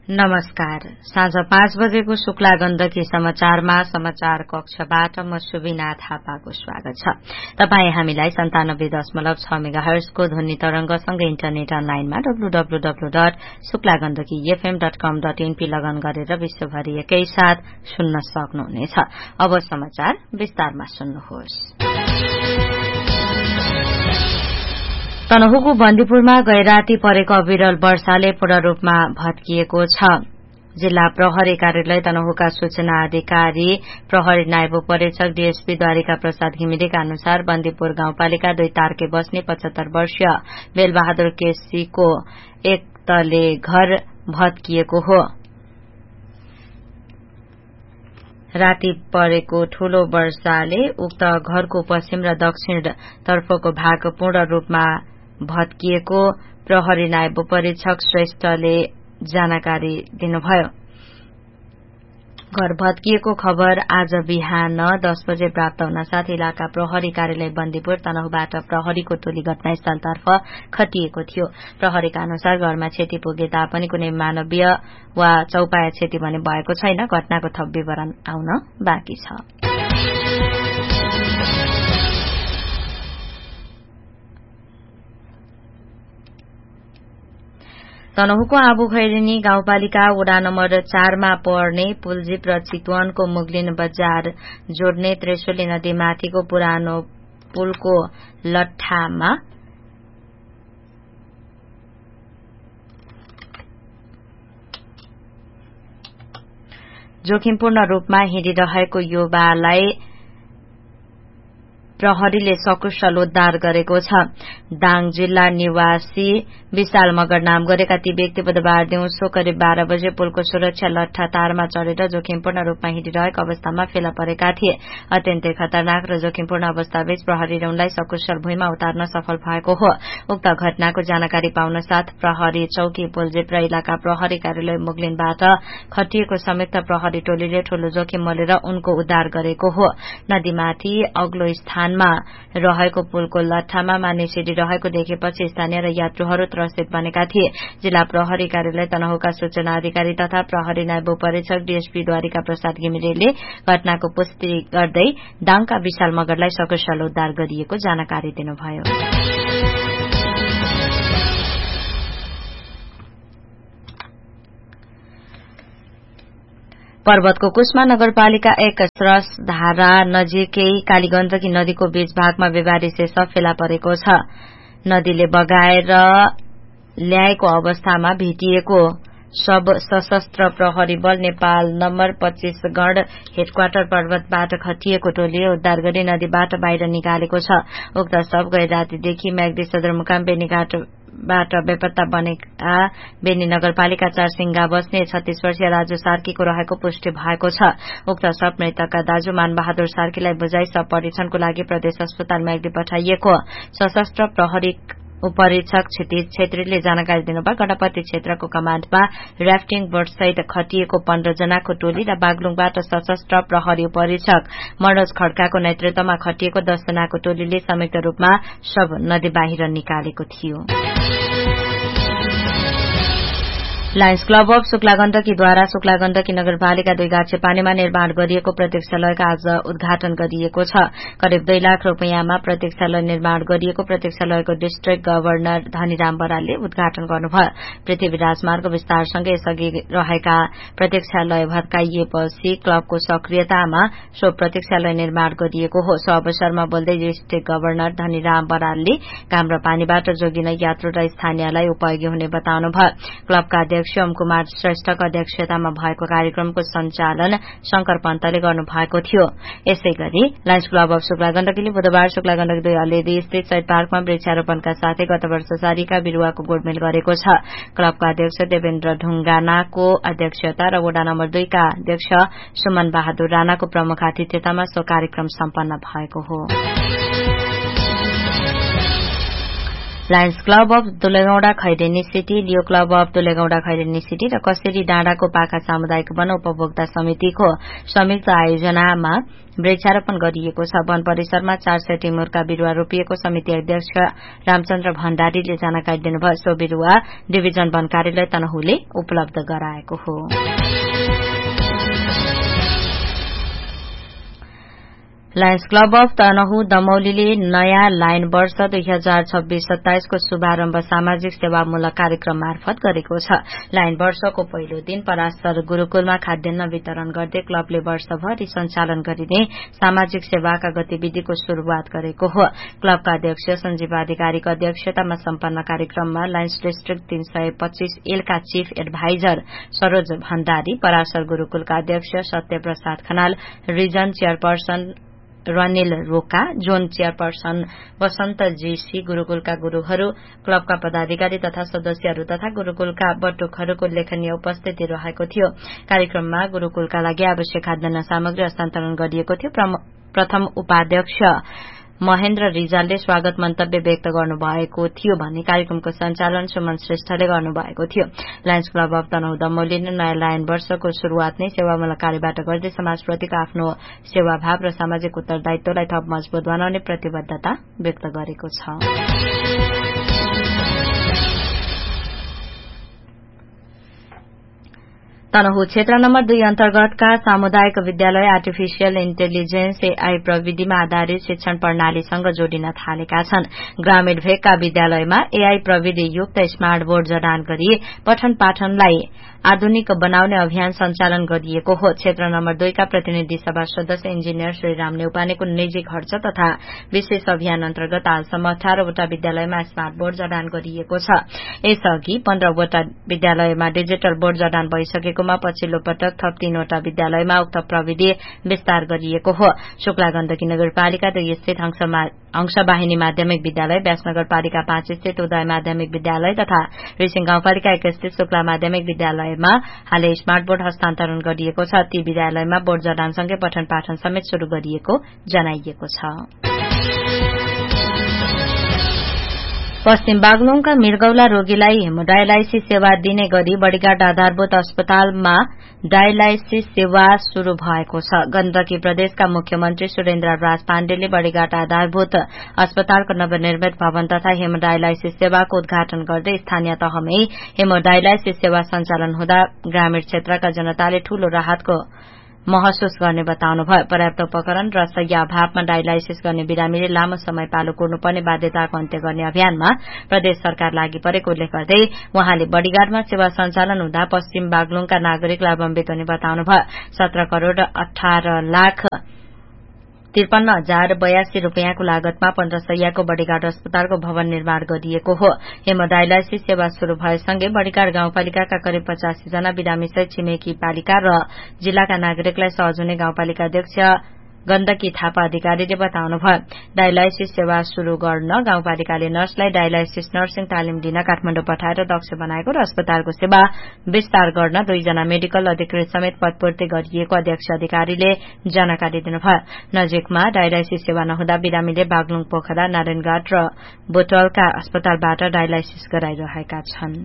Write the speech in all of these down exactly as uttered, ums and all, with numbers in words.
नमस्कार। साँझ पाँच बजेको शुक्ला गण्डकी समाचारमा समाचार कक्षबाट म सुबिना थापाको स्वागत छ। तपाई हामीलाई सन्तानब्बे दशमलव छ मेगाहर्जको ध्वनि तरंगसँगै इन्टरनेट अनलाइनमा W W W dot Shukla Gandaki FM dot कम डट एनपी लगन गरेर विश्वभरि एकैसाथ सुन्न सक्नुहुनेछ। अब समाचार विस्तारमा सुन्नुहोस्। तनहुँको बन्दीपुरमा गैराती परेको अविरल वर्षाले पूर्ण रूपमा भत्किएको छ। जिल्ला प्रहरी कार्यालय तनहुँका सूचना अधिकारी प्रहरी नायब परीक्षक डीएसपी द्वारिका प्रसाद घिमिरेका अनुसार बन्दीपुर गाउँपालिका दुई तारके बस्ने पचहत्तर वर्षीय बेलबहादुर केसीको एक तले घर भत्किएको हो। राति परेको ठूलो वर्षाले उक्त घरको पश्चिम र दक्षिण तर्फको भाग पूर्ण रूपमा भत्किएको प्रहरी नायब परीक्षक श्रेष्ठले जानकारी दिनुभयो। घर भत्किएको खबर आज बिहान दस बजे प्राप्त हुन साथ इलाका प्रहरी कार्यालय बन्दीपुर तनहुँबाट प्रहरीको टोली घटनास्थलतर्फ खटिएको थियो। प्रहरीका अनुसार घरमा क्षति पुगे तापनि कुनै मानवीय वा चौपाया क्षति भने भएको छैन। घटनाको थप विवरण आउन बाँकी छ। तनहुँको आबुखैरेनी गाउँपालिका वडा नम्बर चारमा पर्ने पुलजीप र चितवनको मुगलिन बजार जोड्ने त्रिशुली नदीमाथिको पुरानो पुलको लट्ठामा जोखिमपूर्ण रूपमा हिँडिरहेको युवालाई प्रहरीले सकुशल उद्धार गरेको छ। दाङ जिल्ला निवासी विशाल मगर नाम गरेका ती व्यक्ति बुधबार दिउँसो करिब बाह्र बजे पुलको सुरक्षा लट्ठा तारमा चढ़ेर जोखिमपूर्ण रूपमा हिँडिरहेको अवस्थामा फेला परेका थिए। अत्यन्तै खतरनाक र जोखिमपूर्ण अवस्थाबीच प्रहरीले उनलाई सकुशल भुइँमा उतार्न सफल भएको हो। उक्त घटनाको जानकारी पाउन साथ प्रहरी चौकी पुलजीप र इलाका प्रहरी कार्यालय मुगलिनबाट खटिएको संयुक्त प्रहरी टोलीले ठूलो जोखिम मोलेर उनको उद्धार गरेको हो। नदीमाथि अग्लो स्थानमा रहेको पुलको लट्ठामा मानिस हिँडिरहेको देखेपछि स्थानीय र यात्रुहरू त्रसित बनेका थिए। जिल्ला प्रहरी कार्यालय तनहुँका सूचना अधिकारी तथा प्रहरी नायब परीक्षक डीएसपी द्वारिका प्रसाद घिमिरेले घटनाको पुष्टि गर्दै दाङका विशाल मगरलाई सकुशल उद्धार गरिएको जानकारी दिनुभयो। पर्वतको कुस्मा नगरपालिका एक सरसधारा नजिकै कालीगण्डकी नदीको बीच भागमा बेबारी सब फेला परेको छ। नदीले बगाएर ल्याएको अवस्थामा भेटिएको सब सशस्त्र प्रहरी बल नेपाल नम्बर पच्चीस गण हेडक्वार्टर पर्वतबाट खटिएको टोलीले उद्धार गरी नदीबाट बाहिर निकालेको छ। उक्त सब गै रातिदेखि म्याग्दी सदरमुकाम बेनीघाट बाट बेपत्ता बनेका बेनी नगरपालिका चार सिंगा बस्ने छत्तीस वर्षीय राजु सार्कीको रहेको पुष्टि भएको छ। उक्त शव मृतकका दाजु मानबहादुर सार्कीलाई बुझाइ शव परीक्षणको लागि प्रदेश अस्पताल म्याग्दी पठाइएको सशस्त्र प्रहरी उपरीक्षक क्षितिज छेत्रीले जानकारी दिनुभयो। गणपति क्षेत्रको कमाण्डमा र्याफ्टिङ बोटसहित खटिएको पन्ध्र जनाको टोली र बागलुङबाट सशस्त्र प्रहरी उपरीक्षक मनोज खड्काको नेतृत्वमा खटिएको दस जनाको टोलीले संयुक्त रूपमा शव नदी बाहिर निकालेको थियो। Lions club of Shukla गण्डकीद्वारा Shukla Gandaki नगरपालिका दुई गाछे पानीमा निर्माण गरिएको प्रतीक्षालयका आज उद्घाटन गरिएको छ। करिब दुई लाख रूपियाँमा प्रतीक्षालय निर्माण गरिएको प्रतीक्षालयको डिस्ट्रिक्ट गवर्नर धनीराम बरालले उद्घाटन गर्नुभयो। पृथ्वी राजमार्ग विस्तारसँगै यसअघि रहेका प्रतीक्षालय भत्काइएपछि क्लबको सक्रियतामा सो प्रतीक्षालय निर्माण गरिएको हो। सो अवसरमा बोल्दै डिस्ट्रिक्ट गवर्नर धनीराम बरालले काम र पानीबाट जोगिन यात्रु र स्थानीयलाई उपयोगी हुने बताउनुभयो। क्लबका अध्यक्ष ओम कुमार श्रेष्ठको अध्यक्षतामा भएको कार्यक्रमको सञ्चालन शंकर पन्तले गर्नुभएको थियो। यसै गरी लायन्स क्लब अफ शुक्ला गण्डकीले बुधबार शुक्ला गण्डकी दुई अलेदी स्थित शहीद पार्कमा वृक्षारोपणका साथै गत वर्ष सारीका बिरूवाको गोडमेल गरेको छ। क्लबका अध्यक्ष देवेन्द्र ढुंगानाको अध्यक्षता र वडा नम्बर दुईका अध्यक्ष सुमन बहादुर राणाको प्रमुख आतिथ्यतामा सो कार्यक्रम सम्पन्न भएको हो। Lions club of दुलेगौड़ा Khaireni city, Leo club of दुलेगौड़ा Khaireni city र कसेरी डाँडाको पाखा सामुदायिक वन उपभोक्ता समितिको संयुक्त आयोजनामा वृक्षारोपण गरिएको छ। वन परिसरमा चार सय टिमुरका बिरूवा रोपिएको समिति अध्यक्ष रामचन्द्र भण्डारीले जानकारी दिनुभयो। सो बिरूवा डिभिजन वन कार्यालय तनहुले उपलब्ध गराएको हो। लायन्स क्लब अफ तनहु दमौलीले नयाँ लाइन वर्ष दुई हजार छब्बीस सत्ताइसको शुभारम्भ सामाजिक सेवामूलक कार्यक्रम मार्फत गरेको छ। लाइन वर्षको पहिलो दिन पराशर गुरूकुलमा खाद्यान्न वितरण गर्दै क्लबले वर्षभरि सञ्चालन गरिने सामाजिक सेवाका गतिविधिको शुरूआत गरेको हो। क्लबका अध्यक्ष सञ्जीव अधिकारीको अध्यक्षतामा सम्पन्न कार्यक्रममा लायन्स डिस्ट्रिक्ट तीन सय पच्चीस एलका चीफ एडभाइजर सरोज भण्डारी, पराशर गुरूकुलका अध्यक्ष सत्य प्रसाद खनाल, रिजन चेयरपर्सन रनिल रोका, जोन चेयरपर्सन वसन्त जीसी, गुरूकुलका गुरूहरू, क्लबका पदाधिकारी तथा सदस्यहरू तथा गुरूकुलका बटुकहरूको लेखनीय उपस्थिति रहेको थियो। कार्यक्रममा गुरूकुलका लागि आवश्यक खाद्यान्न सामग्री हस्तान्तरण गरिएको थियो। प्रथम उपाध्यक्ष महेन्द्र रिजालले स्वागत मन्तव्य व्यक्त गर्नुभएको थियो भने कार्यक्रमको सञ्चालन सुमन श्रेष्ठले गर्नुभएको थियो। लायन्स क्लब अफ तनहु दमौलीले नयाँ लायन वर्षको शुरूआत नै सेवामूलक कार्यबाट गर्दै समाजप्रतिको आफ्नो सेवाभाव र सामाजिक उत्तरदायित्वलाई थप मजबूत बनाउने प्रतिबद्धता व्यक्त गरेको छ। तनहु क्षेत्र नम्बर दुई अन्तर्गतका सामुदायिक विद्यालय आर्टिफिशियल इन्टेलिजेन्स एआई प्रविधिमा आधारित शिक्षण प्रणालीसँग जोडिन थालेका छन्। ग्रामीण भेगका विद्यालयमा एआई प्रविधि युक्त स्मार्ट बोर्ड जडान गरी पठन पाठनलाई आधुनिक बनाउने अभियान सञ्चालन गरिएको हो। क्षेत्र नम्बर दुईका प्रतिनिधि सभा सदस्य इन्जिनियर श्रीराम नेउपानेको निजी खर्च तथा विशेष अभियान अन्तर्गत हालसम्म अठारवटा विद्यालयमा स्मार्ट बोर्ड जडान गरिएको छ। यसअघि पन्ध्रवटा विद्यालयमा डिजिटल बोर्ड जडान भइसकेकोमा पछिल्लो पटक थप तीनवटा विद्यालयमा उक्त प्रविधि विस्तार गरिएको हो। शुक्ला गण्डकी नगरपालिका दुई स्थित अंशवाहिनी माध्यमिक विद्यालय, व्यास नगरपालिका पाँच स्थित उदय माध्यमिक विद्यालय तथा रिसिङ गाउँपालिका एक स्थित शुक्ला माध्यमिक विद्यालयमा हालै स्मार्ट बोर्ड हस्तान्तरण गरिएको छ। ती विद्यालयमा बोर्ड जडानसँगै पठन पाठन समेत शुरू गरिएको जनाइएको छ। पश्चिम बागलुङका मृगौला रोगीलाई हेमोडायलाइसिस सेवा दिने गरी बडीघाट आधारभूत अस्पतालमा डायलाइसिस सेवा शुरू भएको छ। गण्डकी प्रदेशका मुख्यमन्त्री सुरेन्द्र राज पाण्डेले बडीघाट आधारभूत अस्पतालको नवनिर्मित भवन तथा हेमोडायलाइसिस सेवाको उद्घाटन गर्दै स्थानीय तहमै हेमोडायलाइसिस सेवा सञ्चालन हुँदा ग्रामीण क्षेत्रका जनताले ठूलो राहतको महसुस गर्ने बताउनुभयो। पर्याप्त उपकरण र सही अभावमा डायलाइसिस गर्ने बिरामीले लामो समय पालो कुर्नुपर्ने बाध्यताको अन्त्य गर्ने अभियानमा प्रदेश सरकार लागि परेको उल्लेख गर्दै उहाँले बडीघाटमा सेवा सञ्चालन हुँदा पश्चिम बागलुङका नागरिक लाभान्वित हुने बताउनुभयो। सत्र करोड़ अठार लाख त्रिपन्न हजार बयासी रूपियाँको लागतमा पन्ध्र सयको बडीघाट अस्पतालको भवन निर्माण गरिएको हो। हेमोडायलाइसिस सेवा शुरू भएसँगै बडीघाट गाउँपालिकाका करिब पचासी जना बिरामीसहित छिमेकी पालिका र जिल्लाका नागरिकलाई सहज हुने गाउँपालिका अध्यक्ष गण्डकी थापा अधिकारीले बताउनुभयो। डायलाइसिस सेवा शुरू गर्न गाउँपालिकाले नर्सलाई डायलाइसिस नर्सिङ तालिम दिन काठमाडौँ पठाएर दक्ष बनाएको र अस्पतालको सेवा विस्तार गर्न दुईजना मेडिकल अधिकृत समेत पदपूर्ति गरिएको अध्यक्ष अधिकारीले जानकारी दिनुभयो। नजिकमा डायलाइसिस सेवा नहुँदा बिरामीले बागलुङ, पोखरा, नारायणघाट र बोटलका अस्पतालबाट डायलाइसिस गराइरहेका छन्।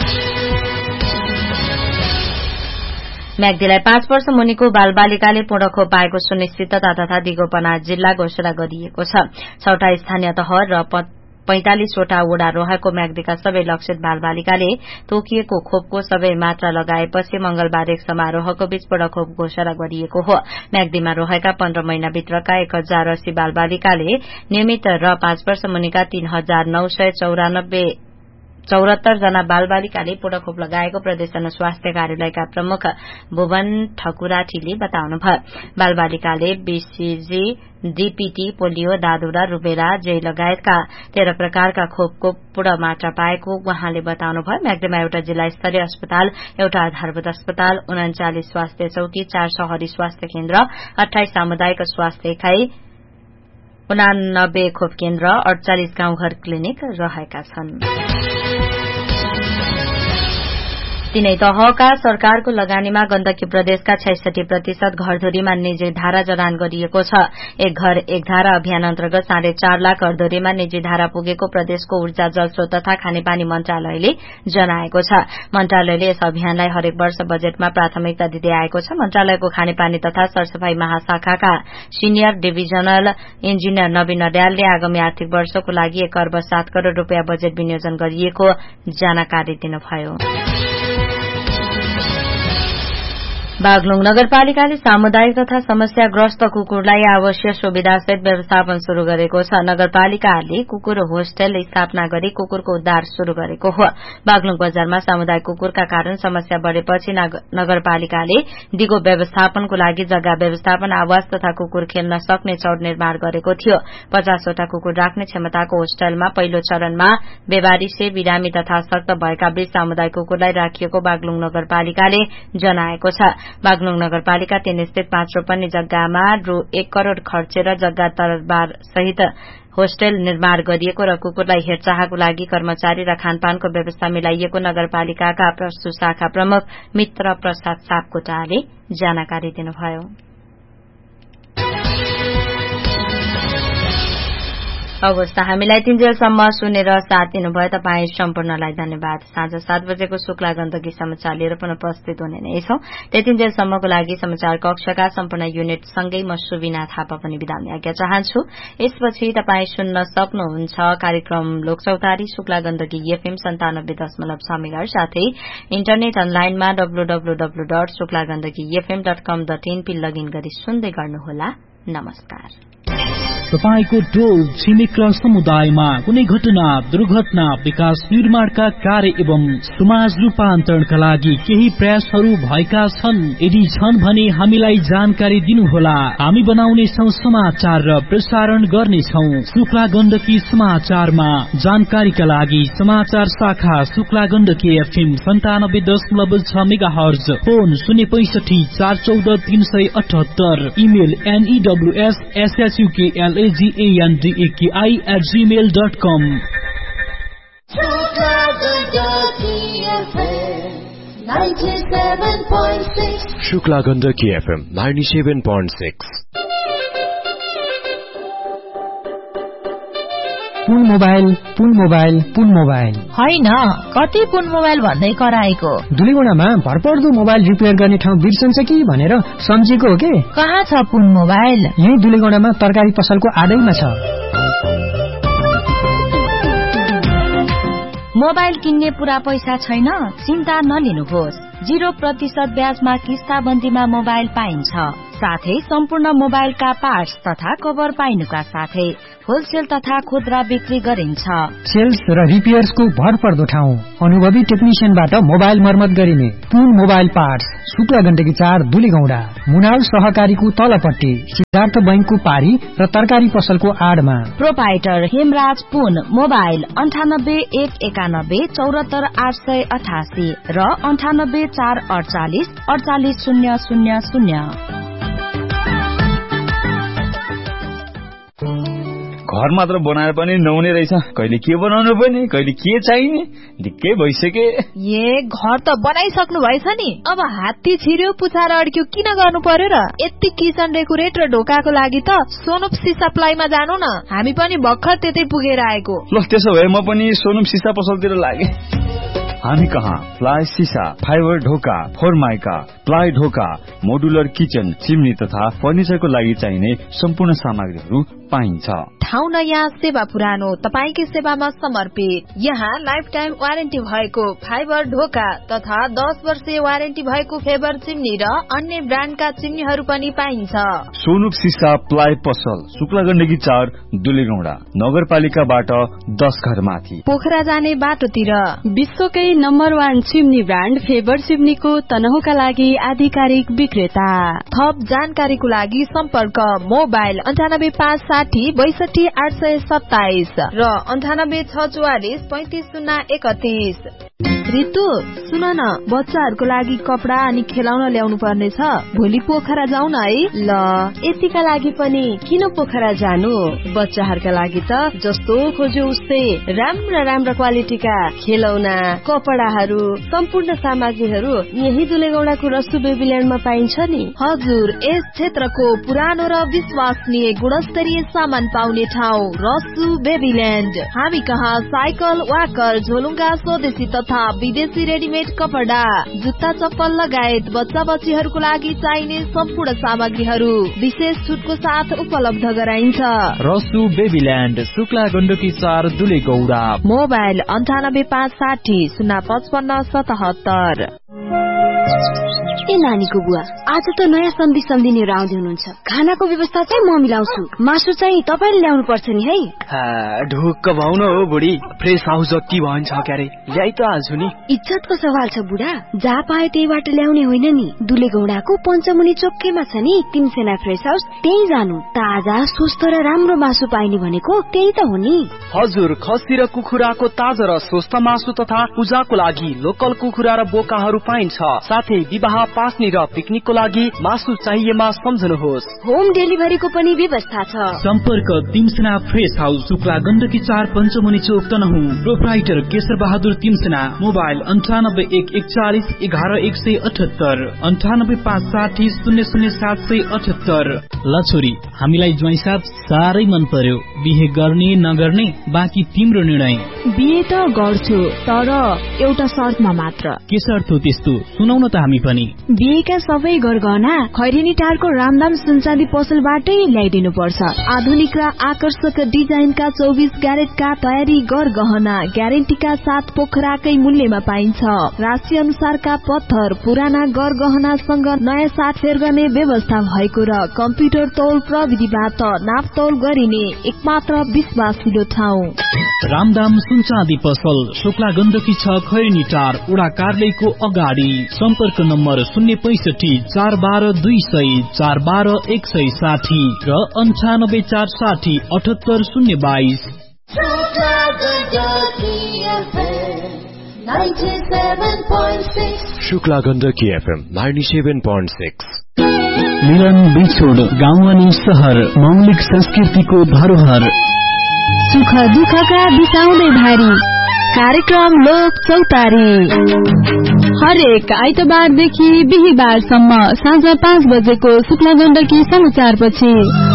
म्याग्दीलाई पाँच वर्ष मुनिको बालबालिकाले पूर्ण खोप पाएको सुनिश्चितता तथा दिगोपना जिल्ला घोषणा गरिएको छ। छवटा स्थानीय तह र पैंतालिसवटा वडा रहेको म्याग्दीका सबै लक्षित बालबालिकाले तोकिएको खोपको सबै मात्रा लगाएपछि मंगलबार एक समारोहको बीच पूर्ण खोप घोषणा गरिएको हो। म्याग्दीमा रहेका पन्ध्र महिनाभित्रका एक हजार अस्सी बालबालिकाले नियमित र पाँच वर्ष मुनिका तीन हजार नौ सय चौरानब्बे चौरात्तर जना बालबालिकाले पूर्ण खोप लगाएको प्रदेश जनस्वास्थ्य कार्यालयका प्रमुख भुवन ठकुराठीले बताउनुभयो। बालबालिकाले बीसीजी, डीपीटी, पोलियो, दादुरा, रुबेला, जै लगायतका तेह्र प्रकारका खोपको पूर्ण मात्रा पाएको उहाँले बताउनुभयो। म्याग्दीमा एउटा जिल्ला स्तरीय अस्पताल, एउटा आधारभूत अस्पताल, उनाचालिस स्वास्थ्य चौकी, चार शहरी स्वास्थ्य केन्द्र, अठाइस सामुदायिक स्वास्थ्य इकाई, उनानब्बे खोप केन्द्र, अड़चालिस गाउँघर क्लिनिक रहेका छन्। तीनै तहका सरकारको लगानीमा गण्डकी प्रदेशका छैसठी प्रतिशत घरधुरीमा निजी धारा जडान गरिएको छ। एक घर एक धारा अभियान अन्तर्गत साढे चार लाख घरधुरीमा निजी धारा पुगेको प्रदेशको ऊर्जा जलस्रोत तथा खानेपानी मन्त्रालयले जनाएको छ। मन्त्रालयले यस अभियानलाई हरेक वर्ष बजेटमा प्राथमिकता दिँदै आएको छ। मन्त्रालयको खानेपानी तथा सरसफाई महाशाखाका सिनियर डिभिजनल इन्जिनियर नवीन अड्यालले आगामी आर्थिक वर्षको लागि एक अर्ब सात करोड़ रूपियाँ बजेट विनियोजन गरिएको जानकारी दिनुभयो। बागलुङ नगरपालिकाले सामुदायिक तथा समस्याग्रस्त कुकुरलाई आवश्यक सुविधासहित व्यवस्थापन शुरू गरेको छ। नगरपालिकाले कुकुर होस्टेल स्थापना गरी कुकुरको उद्धार शुरू गरेको हो। बागलुङ बजारमा सामुदायिक कुकुरका कारण समस्या बढ़ेपछि नगरपालिकाले दिगो व्यवस्थापनको लागि जग्गा व्यवस्थापन, आवास तथा कुकुर खेल्न सक्ने चौर निर्माण गरेको थियो। पचासवटा कुकुर राख्ने क्षमताको होस्टेलमा पहिलो चरणमा बेवारिसे, बिरामी तथा सक्त भएका बीच सामुदायिक कुकुरलाई राखिएको बागलुङ नगरपालिकाले जनाएको छ। बागलुङ नगरपालिका तीन स्थित पाँच रोपनी जग्गामा रु एक करोड़ खर्चेर जग्गा तरबार सहित होस्टेल निर्माण गरिएको र कुकुरलाई हेरचाहको लागि कर्मचारी र खानपानको व्यवस्था मिलाइएको नगरपालिकाका पशु शाखा प्रमुख मित्र प्रसाद सापकोटाले जानकारी दिनुभयो। अवस्था हामीलाई तीनजेलसम्म सुनेर साथ दिनुभयो। तपाईँ सम्पूर्णलाई धन्यवाद। साँझ सात बजेको शुक्ला गण्डकी समाचार लिएर पुनः उपस्थित हुने नै छौं। त्यतिन्जेलसम्मको लागि समाचार कक्षका सम्पूर्ण युनिट सँगै म सुबिना थापा पनि बिदा हुने आज्ञा चाहन्छु। यसपछि तपाईँ सुन्न सक्नुहुन्छ कार्यक्रम लोकचौतारी शुक्ला गण्डकी एफएम सन्तानब्बे दशमलव छ मेगाहर्ज, साथै इन्टरनेट अनलाइनमा W W W dot Shukla Gandaki FM dot com dot in P login गरी सुन्दै गर्नुहोला। नमस्कार। तपाईको टोल छिमेक र समुदायमा कुनै घटना, दुर्घटना, विकास निर्माणका कार्य एवं समाज रूपान्तरणका लागि केही प्रयासहरू भएका छन्? यदि छन् भने हामीलाई जानकारी दिनुहोला। हामी बनाउने छौं समाचार र प्रसारण गर्नेछौं शुक्ला गण्डकी समाचारमा। जानकारीका लागि समाचार शाखा शुक्ला गण्डकी एफएम सन्तानब्बे दशमलव छ मेगाहर्ज, फोन शून्य पैंसठी चार चौध तीन सय अठहत्तर, email एनईडब्ल्यूएस एसएचयूकेएल G-A-N-D-A-K-I at gmail dot com. Shukla Gandaki F M ninety-seven point six. Pun mobile, Pun mobile, Pun mobile होइन, कति पुन मोबाइल भन्दै कराएको? दुलीगुणामा भरपर्दो मोबाइल रिपेयर गर्ने ठाउँ बिर्सन्छ कि भनेर सम्झेको हो के? कहाँ छ पुन मोबाइल? यही दुलीगुणामा तरकारी पसलको आडैमा छ। मोबाइल किन्ने पूरा पैसा छैन? चिन्ता नलिनुहोस्। जीरो प्रतिशत ब्याजमा किस्ताबन्दीमा मोबाइल पाइन्छ। साथै सम्पूर्ण मोबाइलका पार्ट्स तथा कभर पाइनुका साथै होलसेल तथा खुद्रा बिक्री गरिन्छ। सेल्स र रिपेयर्सको भरपर्दो ठाउँ, अनुभवी टेक्निशियनबाट मोबाइल मर्मत गरिने पुन मोबाइल पार्ट्स, शुक्ला गण्डकी चार दुलीगौडा, मुनाल सहकारीको तलपट्टि, सिद्धार्थ बैंकको पारी र तरकारी पसलको आडमा। प्रोपाइटर हेमराज पुन मोबाइल अन्ठानब्बे एक एकानब्बे चौरात्तर आठ सय अठासी र अन्ठानब्बे चार अडचालिस अडचालिस शून्य शून्य शून्य। घर मात्र बनाएर पनि नहुने रहेछ। कहिले के बनाउनु पर्ने, कहिले के चाहिने, ढिक्कै भइसके। ए घर त बनाइसक्नु भएछ नि, अब हात्ती छिर्यो पुछार अड्क्यो किन गर्नु पर्यो र? यति किचन डेकोरेट र ढोकाको लागि त सोनुप सिसा प्लाईमा जानु न, हामी पनि भर्खर त्यतै पुगेर आएको। ल त्यसो भए म पनि सोनुप सिसा पसलतिर लागे। हामी कहाँ प्लाई सिसा, फाइबर ढोका, फोरमाइका, प्लाई ढोका, मोडुलर किचन, चिम्नी तथा फर्निचरको लागि चाहिने सम्पूर्ण सामग्रीहरू पाइन्छ। ठाउँ नयाँ, सेवा पुरानो, तपाईकै सेवामा समर्पित। यहाँ लाइफ टाइम वारेन्टी भएको फाइबर ढोका तथा दस वर्षीय वारेन्टी भएको फेबर चिम्नी र अन्य ब्रान्डका चिम्नीहरू पनि पाइन्छ। सोनुप सिसा प्लाई पसल शुक्ला गण्डकी चार दुलीगौडा, नगरपालिकाबाट दस घर माथि, पोखरा जाने बाटोतिर। विश्वकै number one chimney brand favour चिम्नीको तनहुका लागि आधिकारिक विक्रेता। थप जानकारीको लागि सम्पर्क मोबाइल अन्ठानब्बे पाँच साठी बैसठी आठ सय सत्ताइस र अन्ठानब्बे छ चौवालिस पैंतिस शून्य एकतीस। ऋतु सुन न, बच्चाहरूको लागि कपडा अनि खेलाउन ल्याउनु पर्ने छ। भोलि पोखरा जाउँ न है। ल, यतिका लागि पनि किन पोखरा जानु? बच्चाहरूका लागि त जस्तो खोज्यो उस्तै राम्रा राम्रा क्वालिटीका खेलौना, कपडाहरू, सम्पूर्ण सामग्रीहरू यही दुलेगौडाको रसु बेबील्यान्डमा पाइन्छ नि। हजुर, यस क्षेत्रको पुरानो र विश्वसनीय गुणस्तरीय सामान पाउने ठाउँ रसु बेबील्यान्ड। हामी कहाँ साइकल, वाकर, झोलुङ्गा, स्वदेशी तथा विदेशी रेडीमेड कपडा, जुत्ता, चप्पल लगायत बच्चा बच्चीहरूको लागि चाहिने सम्पूर्ण सामग्रीहरू विशेष छुटको साथ उपलब्ध गराइन्छ। रसु बेबील्यान्ड, शुक्ला गण्डकी चार, दुलेगौडा। मोबाइल अन्ठानब्बे पाँच साठी शून्य पचपन्न सतहत्तर। ए नानीको बुवा, आज त नयाँ सम्धि सम्धिनीहरू आउँदै हुनुहुन्छ। खानाको व्यवस्था चाहिँ म मिलाउँछु, मासु चाहिँ तपाईँले ल्याउनु पर्छ नि है। ढुक्क भाउन हो बुढी, फ्रेस हाउस जति भन्छ क्यारे ल्याइ त हाल्छु नि। इज्जतको सवाल छ बुढा, जहाँ पायो त्यहीबाट ल्याउने होइन नि। दुलेगौडाको पञ्चमुनि चोकैमा छ नि तीनसेना फ्रेस हाउस, त्यही जानु। ताजा, स्वस्थ र राम्रो मासु पाइने भनेको त्यही त हो नि। हजुर, खसी र कुखुराको ताजा र स्वस्थ मासु तथा पूजाको लागि लोकल कुखुरा र बोकाहरू पाइन्छ। साथै विवाह, पास्ने र पिकनिकको लागि मासु चाहिएमा सम्झनुहोस्। होम डेलिभरीको पनि व्यवस्था छ। सम्पर्क तीनसेना फ्रेस हाउस, शुक्ला गण्डकी चार, पञ्चमुनि चोक, तनहुँ। प्रोप्राइटर केशर बहादुर तीनसेना। मोबाइल अन्ठानब्बे एक एकचालिस एघार एक सय अठहत्तर, अन्ठानब्बे पाँच साठी शून्य शून्य सात सय अठहत्तर। ल छोरी, हामीलाई ज्वाइँ साथ साह्रै मन पर्यो। बिहे गर्ने नगर्ने बाँकी तिम्रो निर्णय। बिहे त गर्छु, तर एउटा शर्तमा मात्र। के शर्त हो त्यस्तो? सुनाउन त हामी पनि। बिहेका सबै गरगहना खैरेनी टारको रामदाम सुनचाँदी पसलबाटै ल्याइदिनु पर्छ। आधुनिक र आकर्षक डिजाइनका चौबिस क्यारेटका तयारी गरगहना ग्यारेन्टीका साथ पोखराकै मूल्यमा पाइन्छ। राशि अनुसारका पत्थर, पुराना गरगहनासँग नयाँ साटफेर गर्ने व्यवस्था भएको र कम्प्युटर तौल प्रविधिबाट नापतौल गरिने एकमात्र विश्वासिलो ठाउँ रामदाम सुनचाँदी पसल, शुक्ला गण्डकी छ, खैरेनी टार, वडा कार्यालयको अगाडि। सम्पर्क नम्बर शून्य पैसठी चार बाह्र दुई सय चार बाह्र एक सय साठी र अन्ठानब्बे चार साठी अठहत्तर शून्य बाइस। Shukla Gandaki FM ninety seven point six. मिलन बिछोड, गाउँ अनि शहर, मौलिक संस्कृतिको धरोहर। सुख दुःखका बिसाउँदै भारी कार्यक्रम लोक चौतारी हरेक आइतबारदेखि बिहिबारसम्म साँझ पाँच बजेको शुक्ला गण्डकी समाचारपछि